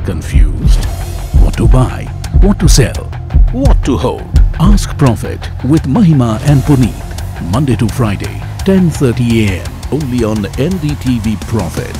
Confused? What to buy? What to sell? What to hold? Ask Profit with Mahima and Puneet. Monday to Friday, 10:30 a.m. Only on NDTV Profit.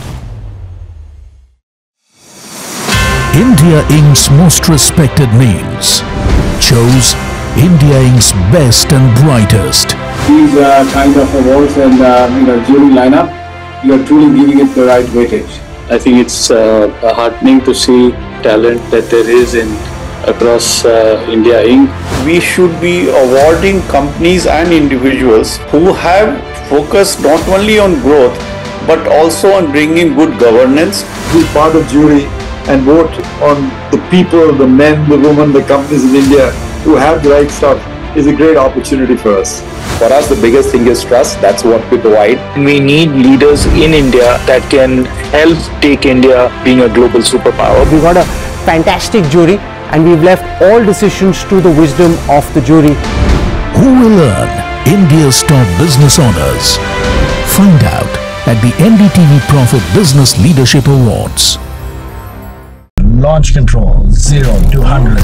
India Inc.'s most respected names chose India Inc.'s best and brightest. These kind of awards and jury lineup, you are truly giving it the right weightage. I think it's heartening to see talent that there is across India Inc. We should be awarding companies and individuals who have focused not only on growth but also on bringing good governance. Be part of jury and vote on the people, the men, the women, the companies in India who have the right stuff is a great opportunity for us. For us, the biggest thing is trust. That's what we provide. We need leaders in India that can help take India being a global superpower. We got a fantastic jury and we've left all decisions to the wisdom of the jury. Who will earn India's top business honors? Find out at the NDTV Profit Business Leadership Awards. Launch control 0 to 100.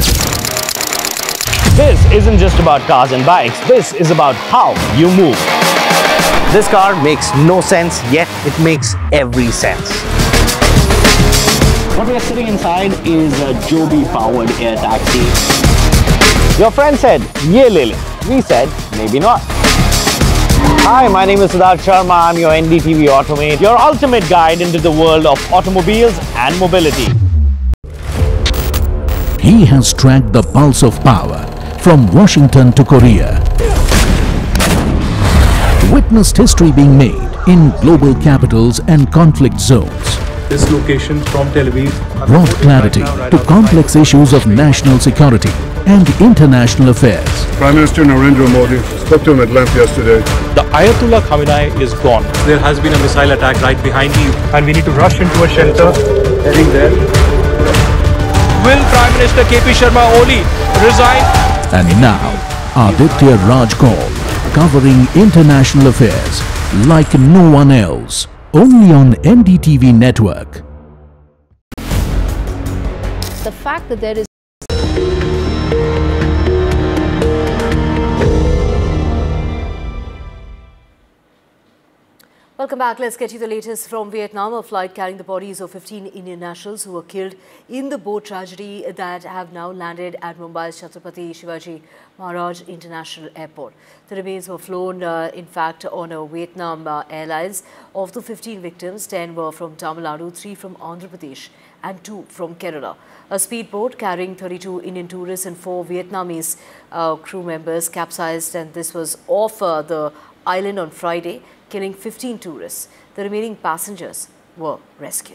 This isn't just about cars and bikes. This is about how you move. This car makes no sense, yet it makes every sense. What we are sitting inside is a Joby-powered air taxi. Your friend said, "Ye le le." We said, maybe not. Hi, my name is Siddharth Sharma. I'm your NDTV Automate, your ultimate guide into the world of automobiles and mobility. He has tracked the pulse of power from Washington to Korea. Witnessed history being made in global capitals and conflict zones. This location from Tel Aviv Brought clarity to complex issues of national security and international affairs. Prime Minister Narendra Modi spoke to him at length yesterday. The Ayatollah Khamenei is gone. There has been a missile attack right behind you and we need to rush into a shelter. Heading there. Will Prime Minister KP Sharma Oli resign? And now, Aditya Raj Kaul, covering international affairs like no one else, only on NDTV Network. The fact that there is Welcome back. Let's get you the latest from Vietnam. A flight carrying the bodies of 15 Indian nationals who were killed in the boat tragedy that have now landed at Mumbai's Chhatrapati Shivaji Maharaj International Airport. The remains were flown, in fact, on a Vietnam Airlines. Of the 15 victims, 10 were from Tamil Nadu, 3 from Andhra Pradesh and 2 from Kerala. A speedboat carrying 32 Indian tourists and 4 Vietnamese crew members capsized, and this was off the island on Friday, killing 15 tourists. The remaining passengers were rescued.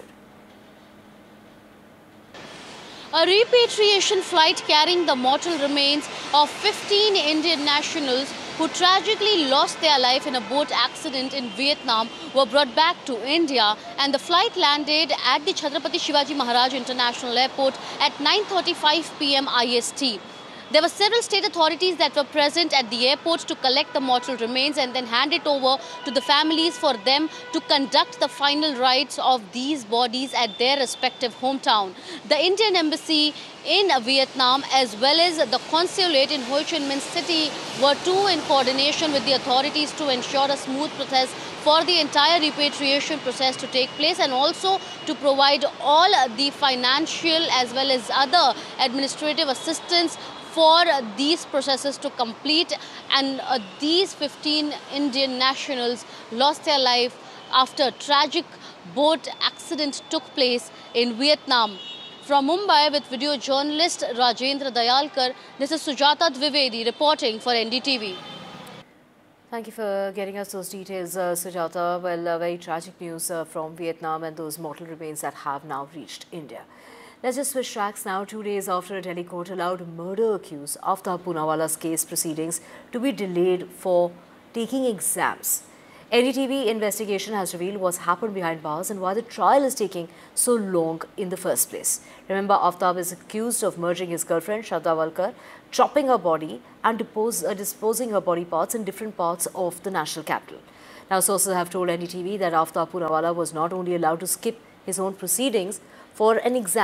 A repatriation flight carrying the mortal remains of 15 Indian nationals who tragically lost their life in a boat accident in Vietnam were brought back to India, and the flight landed at the Chhatrapati Shivaji Maharaj International Airport at 9:35 p.m. IST. There were several state authorities that were present at the airport to collect the mortal remains and then hand it over to the families for them to conduct the final rites of these bodies at their respective hometown. The Indian Embassy in Vietnam as well as the consulate in Ho Chi Minh City were too in coordination with the authorities to ensure a smooth process for the entire repatriation process to take place, and also to provide all the financial as well as other administrative assistance for these processes to complete. And these 15 Indian nationals lost their life after a tragic boat accident took place in Vietnam. From Mumbai with video journalist Rajendra Dayalkar, this is Sujata Dwivedi reporting for NDTV. Thank you for getting us those details, Sujata. Well, very tragic news from Vietnam and those mortal remains that have now reached India. Let's just switch tracks now. 2 days after a Delhi court allowed murder-accused Aftab Poonawala's case proceedings to be delayed for taking exams. NDTV investigation has revealed what's happened behind bars and why the trial is taking so long in the first place. Remember, Aftab is accused of murdering his girlfriend, Shraddha Walkar, chopping her body and disposing her body parts in different parts of the national capital. Now, sources have told NDTV that Aftab Poonawala was not only allowed to skip his own proceedings for an exam,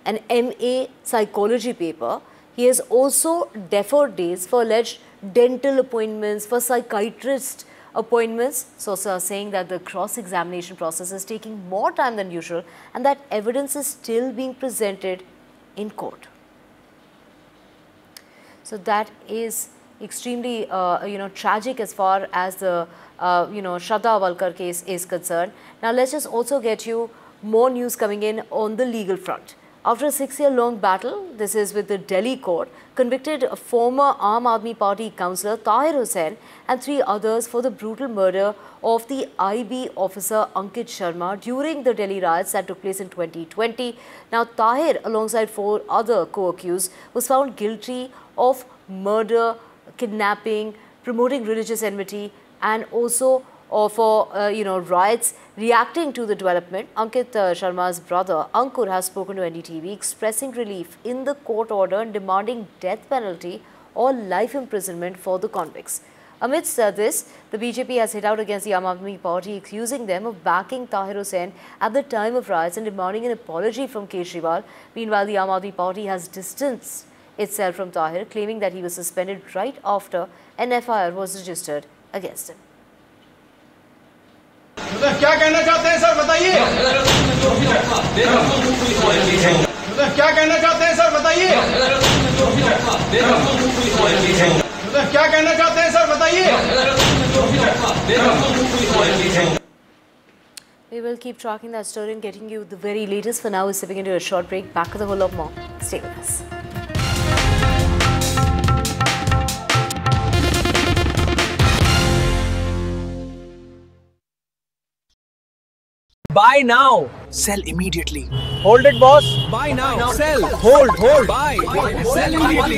an MA psychology paper. He has also deferred days for alleged dental appointments, for psychiatrist appointments. Sources are saying that the cross-examination process is taking more time than usual and that evidence is still being presented in court. So that is extremely, tragic as far as the, Shraddha Walkar case is concerned. Now, let's just also get you more news coming in on the legal front. After a 6-year-long battle, this is with the Delhi court, convicted a former Aam Aadmi Party councillor Tahir Hussain and 3 others for the brutal murder of the IB officer Ankit Sharma during the Delhi riots that took place in 2020. Now, Tahir, alongside 4 other co-accused, was found guilty of murder, kidnapping, promoting religious enmity, and also for riots. Reacting to the development, Ankit Sharma's brother Ankur has spoken to NDTV, expressing relief in the court order and demanding death penalty or life imprisonment for the convicts. Amidst this, the BJP has hit out against the Aam Aadmi Party, accusing them of backing Tahir Hussain at the time of riots and demanding an apology from Kejriwal. Meanwhile, the Aam Aadmi Party has distanced itself from Tahir, claiming that he was suspended right after an FIR was registered against him. क्या कहना चाहते हैं sir बताइए क्या कहना चाहते हैं sir बताइए क्या कहना चाहते हैं सर बताइए We will keep tracking that story and getting you the very latest. For now, we're stepping into a short break. Back with a whole lot more. Stay with us. Buy now. Sell immediately. Hold it, boss. Buy now. Sell. Hold. Buy. Sell immediately.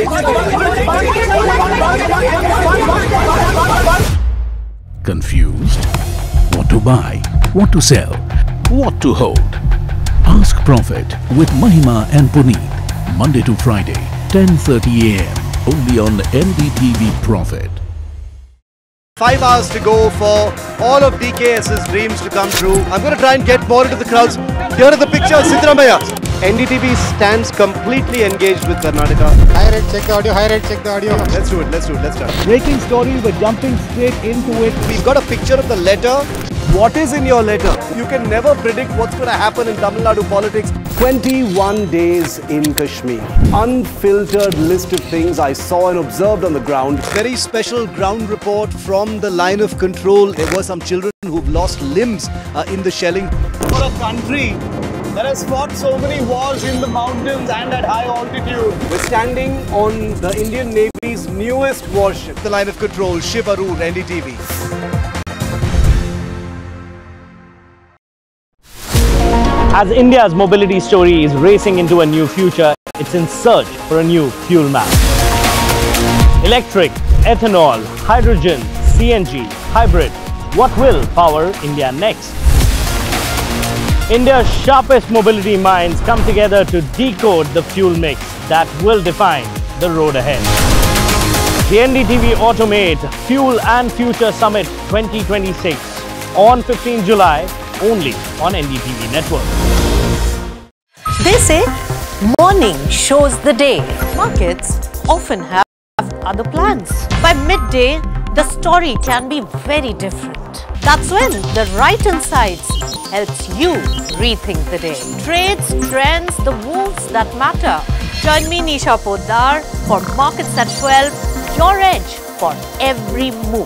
Confused? What to buy? What to sell? What to hold? Ask Profit with Mahima and Puneet. Monday to Friday, 10:30 a.m. Only on NDTV Profit. 5 hours to go for all of DKS's dreams to come true. I'm going to try and get more into the crowds. Here are the pictures, Siddaramaiah. NDTV stands completely engaged with Karnataka. High rate, check the audio. High rate, check the audio. Let's do it. Let's start. Breaking story, we're jumping straight into it. We've got a picture of the letter. What is in your letter? You can never predict what's going to happen in Tamil Nadu politics. 21 days in Kashmir. Unfiltered list of things I saw and observed on the ground. Very special ground report from the line of control. There were some children who've lost limbs in the shelling. For a country that has fought so many wars in the mountains and at high altitude. We're standing on the Indian Navy's newest warship. The line of control, Shiv Arur, NDTV. As India's mobility story is racing into a new future, it's in search for a new fuel map. Electric, ethanol, hydrogen, CNG, hybrid. What will power India next? India's sharpest mobility minds come together to decode the fuel mix that will define the road ahead. The NDTV Automate Fuel and Future Summit 2026 on 15 July only on NDTV Network. They say morning shows the day. Markets often have other plans. By midday, the story can be very different. That's when the right insights helps you rethink the day. Trades, trends, the moves that matter. Join me, Nisha Poddar, for Markets at 12, your edge for every move.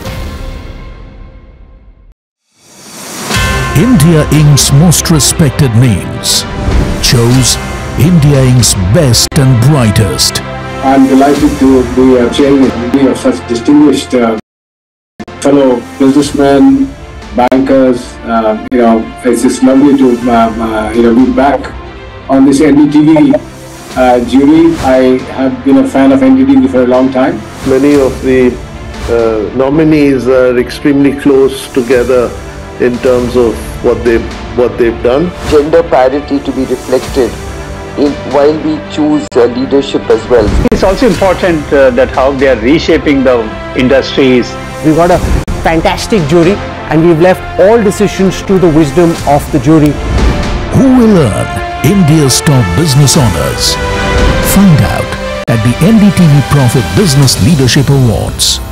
India Inc.'s most respected names chose India Inc.'s best and brightest. I'm delighted to be chairing a meeting of such distinguished fellow businessmen, bankers. It's just lovely to be back on this NDTV jury. I have been a fan of NDTV for a long time. Many of the nominees are extremely close together in terms of what they've done. Gender parity to be reflected while we choose leadership as well. It's also important that how they are reshaping the industries. We've got a fantastic jury and we've left all decisions to the wisdom of the jury. Who will earn India's top business honors? Find out at the NDTV Profit Business Leadership Awards.